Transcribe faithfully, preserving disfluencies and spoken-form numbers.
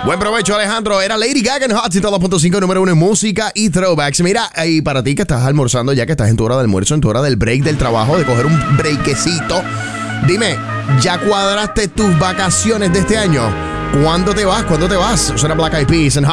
Buen provecho, Alejandro. Era Lady Gaga en Hot ciento dos punto cinco, número uno en música y throwbacks. Mira, y para ti que estás almorzando ya, que estás en tu hora de almuerzo, en tu hora del break del trabajo, de coger un breakecito, dime, ¿ya cuadraste tus vacaciones de este año? ¿Cuándo te vas? ¿Cuándo te vas? Suena Black Eyed Peas en Hot